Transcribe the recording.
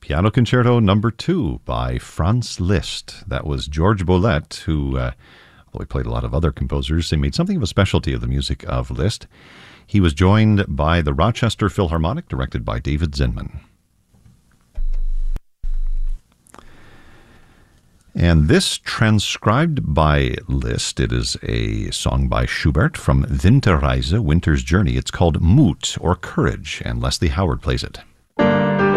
Piano Concerto Number 2 by Franz Liszt. That was George Bolet, who, well, he played a lot of other composers. They made something of a specialty of the music of Liszt. He was joined by the Rochester Philharmonic, directed by David Zinman. And this, transcribed by Liszt, it is a song by Schubert from Winterreise, Winter's Journey. It's called Mut, or Courage, and Leslie Howard plays it.